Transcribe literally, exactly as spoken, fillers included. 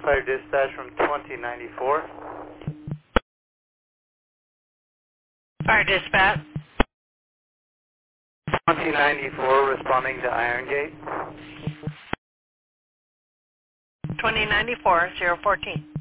Fire dispatch from twenty ninety-four. Fire dispatch. twenty ninety-four responding to Iron Gate. twenty ninety-four, zero fourteen.